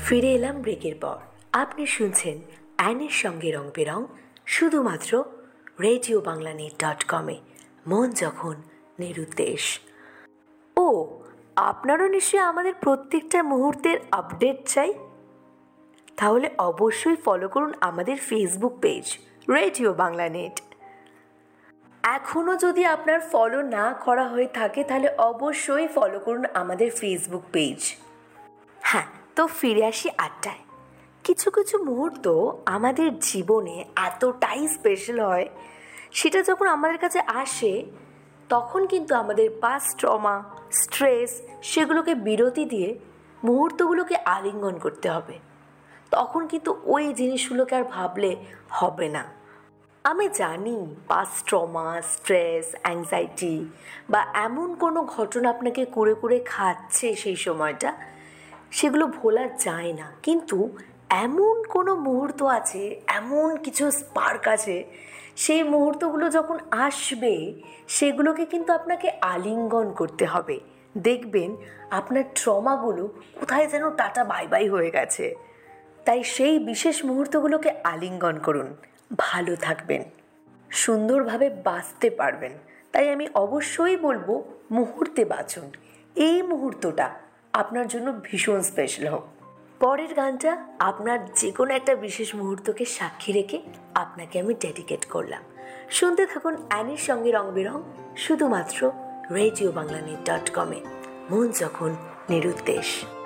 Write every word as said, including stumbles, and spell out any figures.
ফিরে এলাম ব্রেকের পর। আপনি শুনছেন অ্যানের সঙ্গে রং বেরং, শুধুমাত্র রেডিও বাংলা নেট ডট কমে। মন যখন নিরুদ্দেশ। ও, আপনারও নিশ্চয়ই আমাদের প্রত্যেকটা মুহূর্তের আপডেট চাই? তাহলে অবশ্যই ফলো করুন আমাদের Facebook page radio Bangla net. এখনও যদি আপনার ফলো না করা হয়ে থাকে তাহলে অবশ্যই ফলো করুন আমাদের ফেসবুক পেজ। হ্যাঁ, তো ফিরে আসি আড্ডায়। কিছু কিছু মুহূর্ত আমাদের জীবনে এতটাই স্পেশাল হয়, সেটা যখন আমাদের কাছে আসে তখন কিন্তু আমাদের পাস্ট ট্রমা, স্ট্রেস সেগুলোকে বিরতি দিয়ে মুহূর্তগুলোকে আলিঙ্গন করতে হবে। তখন কিন্তু ওই জিনিসগুলোকে আর ভাবলে হবে না। আমি জানি পাস্ট ট্রমা, স্ট্রেস, অ্যাংজাইটি বা এমন কোনো ঘটনা আপনাকে কুরে কুরে খাচ্ছে সেই সময়টা, সেগুলো ভোলা যায় না। কিন্তু এমন কোনো মুহূর্ত আছে, এমন কিছু স্পার্ক আছে, সেই মুহূর্তগুলো যখন আসবে সেগুলোকে কিন্তু আপনাকে আলিঙ্গন করতে হবে। দেখবেন আপনার ট্রমাগুলো কোথায় যেন টাটা বাই বাই হয়ে গেছে। তাই সেই বিশেষ মুহূর্তগুলোকে আলিঙ্গন করুন, ভালো থাকবেন, সুন্দরভাবে বাঁচতে পারবেন। তাই আমি অবশ্যই বলবো, মুহূর্তে বাঁচুন। এই মুহূর্তটা আপনার জন্য ভীষণ স্পেশাল হোক। পরের গানটা আপনার যে কোনো একটা বিশেষ মুহূর্তকে সাক্ষী রেখে আপনাকে আমি ডেডিকেট করলাম। শুনতে থাকুন অ্যানের সঙ্গে রং বেরং, শুধুমাত্র রেডিও বাংলা নেট ডট কমে। মন যখন নিরুদ্দেশ।